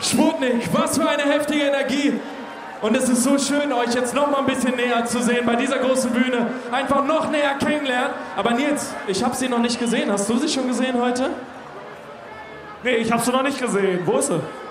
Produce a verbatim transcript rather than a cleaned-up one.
Sputnik, was für eine heftige Energie. Und es ist so schön, euch jetzt noch mal ein bisschen näher zu sehen, bei dieser großen Bühne. Einfach noch näher kennenlernen. Aber Nils, ich habe sie noch nicht gesehen. Hast du sie schon gesehen heute? Nee, ich habe sie noch nicht gesehen. Wo ist sie?